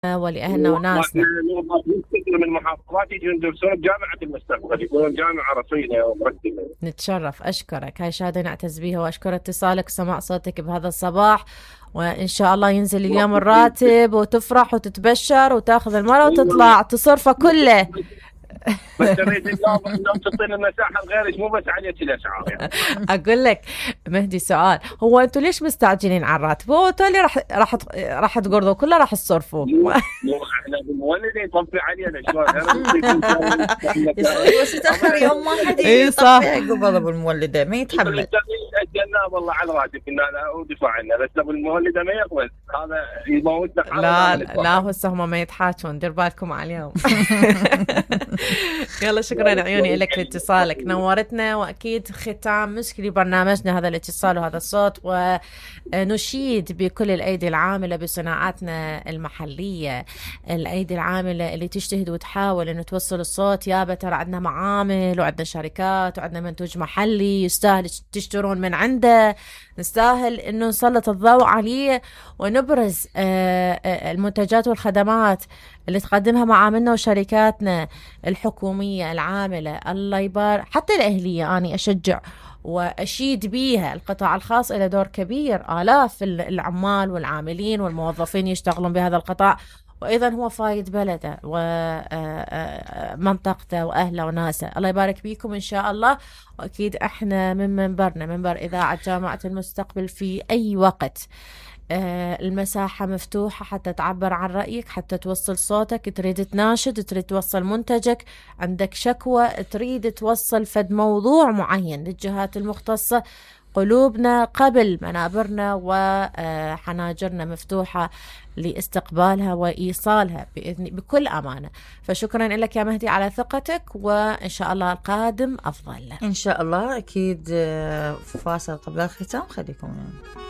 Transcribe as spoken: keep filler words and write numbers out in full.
ولأهلنا وناسنا. من المحافظات يجون يدرسون بجامعة المستقبل، يكونون جامعة رصينة ومرتبة. نتشرف، أشكرك، هاي شهادة نعتز بيها، وأشكر اتصالك وسماع صوتك بهذا الصباح، وإن شاء الله ينزل اليوم الراتب وتفرح وتتبشر وتاخذ المال وتطلع تصرفه كله. بس تريد اليوم تعطينا المساحة الغيرش، مو بس عليك الأسعار يعني. أقول لك مهدي سؤال، هو أنتوا ليش مستعجلين على الراتب؟ هو تولي راح راح راح تقرضوا كله راح تصرفوا. مو احنا بالمولدين يطفي علينا شلون؟ بس تأخر يوم ما حد يطفي قبل ابو المولده ما يتحمل. اجلناه والله على راتب قلنا له ودفع عنا، بس ابو المولده ما يقبل، هذا يموتنا. لا لا هسه هم ما يتحاكون، دير بالكم على اليوم. يلا شكرا عيوني لك لاتصالك، نورتنا، واكيد ختام مسك لبرنامجنا هذا الاتصال وهذا الصوت، ونشيد بكل الايدي العامله بصناعاتنا المحليه، الايدي العامله اللي تجتهد وتحاول انه توصل الصوت. يابا ترى عندنا معامل وعندنا شركات وعندنا منتوج محلي يستاهل تشترون من عنده، نستاهل انه نسلط الضوء عليه ونبرز المنتجات والخدمات اللي تقدمها معاملنا وشركاتنا الحكومية العاملة. الله يبارك، حتى الأهلية أنا أشجع وأشيد بيها. القطاع الخاص له دور كبير، آلاف العمال والعاملين والموظفين يشتغلون بهذا القطاع، وأيضا هو فايد بلده ومنطقته وأهله وناسه. الله يبارك بيكم إن شاء الله. وأكيد إحنا من منبرنا، منبر إذاعة جامعة المستقبل، في أي وقت المساحة مفتوحة حتى تعبر عن رأيك، حتى توصل صوتك، تريد تناشد، تريد توصل منتجك، عندك شكوى، تريد توصل فد موضوع معين للجهات المختصة. قلوبنا قبل منابرنا وحناجرنا مفتوحة لاستقبالها وإيصالها بإذن بكل أمانة. فشكرا لك يا مهدي على ثقتك، وإن شاء الله القادم أفضل. إن شاء الله. أكيد. فاصل قبل الختام، خليكم يعني.